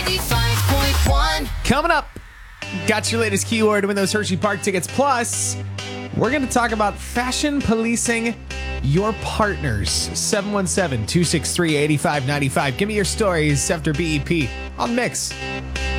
95.1. Coming up, got your latest keyword to win those Hershey Park tickets. Plus, we're going to talk about fashion policing your partners. 717-263-8595. Give me your stories after BEP on Mix.